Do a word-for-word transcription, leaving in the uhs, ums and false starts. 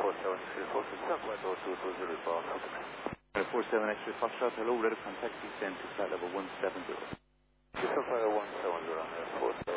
four seven three four two seven two two two zero power company. four seven X-ray Foxtrot, hello, ready to contact descend to flight level one seven zero. Flight level one seven zero, four seven.